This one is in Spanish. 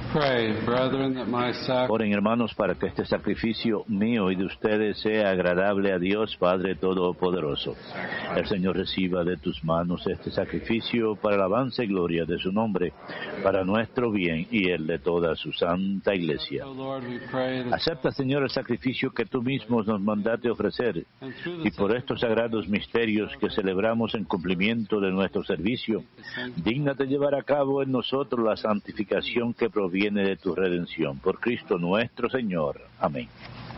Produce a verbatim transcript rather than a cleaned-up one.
Pray, brethren, that my sacrifice Oren, hermanos, para que este sacrificio mío y de ustedes sea agradable a Dios Padre Todopoderoso. El Señor reciba de tus manos este sacrificio para alabanza y gloria de su nombre, para nuestro bien y el de toda su santa Iglesia. So, Lord, we pray that Acepta, Señor, el sacrificio que tú mismo nos mandaste ofrecer, and through y the por estos sagrados misterios que celebramos en cumplimiento de nuestro servicio, dígnate llevar a cabo en nosotros la santificación que proviene de tu redención. Por Cristo nuestro Señor. Amén.